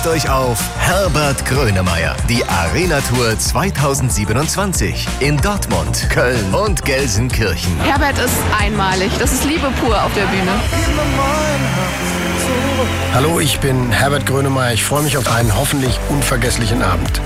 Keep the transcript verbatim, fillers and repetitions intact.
Freut euch auf Herbert Grönemeyer, die Arena Tour zweitausendsiebenundzwanzig in Dortmund, Köln und Gelsenkirchen. Herbert ist einmalig. Das ist Liebe pur auf der Bühne. Hallo, ich bin Herbert Grönemeyer. Ich freue mich auf einen hoffentlich unvergesslichen Abend.